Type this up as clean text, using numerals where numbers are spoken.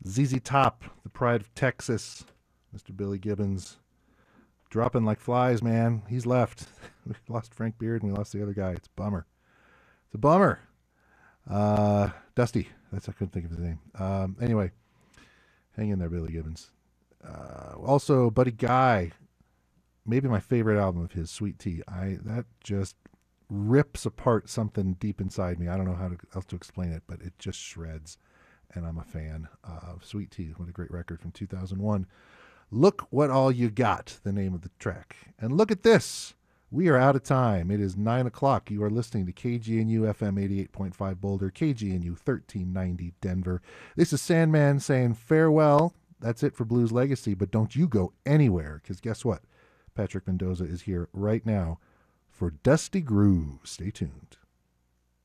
ZZ Top, the pride of Texas, Mr. Billy Gibbons, dropping like flies, man. He's left. We lost Frank Beard and we lost the other guy. It's a bummer. It's a bummer. Dusty. That's I couldn't think of his name. Anyway, hang in there, Billy Gibbons. Also, Buddy Guy. Maybe my favorite album of his, Sweet Tea. That just rips apart something deep inside me. I don't know how else to explain it, but it just shreds. And I'm a fan of Sweet Tea. What a great record from 2001. Look What All You Got, the name of the track. And look at this. We are out of time. It is 9 o'clock. You are listening to KGNU FM 88.5 Boulder, KGNU 1390 Denver. This is Sandman saying farewell. That's it for Blues Legacy, but don't you go anywhere, because guess what? Patrick Mendoza is here right now for Dusty Groove. Stay tuned.